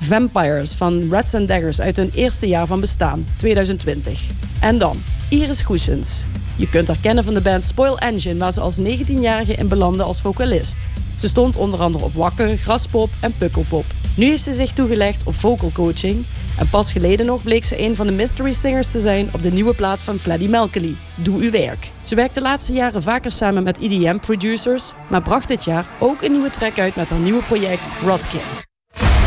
Vampires van Rats and Daggers uit hun eerste jaar van bestaan, 2020. En dan Iris Goossens. Je kunt haar kennen van de band Spoil Engine, waar ze als 19-jarige in belandde als vocalist. Ze stond onder andere op Wakker, Graspop en Pukkelpop. Nu heeft ze zich toegelegd op vocal coaching. En pas geleden nog bleek ze een van de mystery singers te zijn op de nieuwe plaat van Freddie Mercury, Doe Uw Werk. Ze werkt de laatste jaren vaker samen met EDM-producers, maar bracht dit jaar ook een nieuwe track uit met haar nieuwe project Rodkin.